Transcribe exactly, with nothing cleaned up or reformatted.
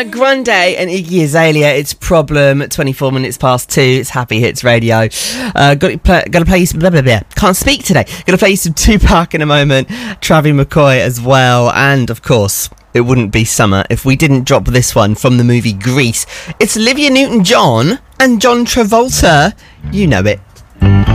Ariana Grande and Iggy Azalea. It's Problem. twenty-four minutes past two. It's Happy Hits Radio. Uh, got to play, got to play you some blah, blah, blah. Can't speak today. Got to play you some Tupac in a moment. Travie McCoy as well. And, of course, it wouldn't be summer if we didn't drop this one from the movie Grease. It's Olivia Newton-John and John Travolta. You know it.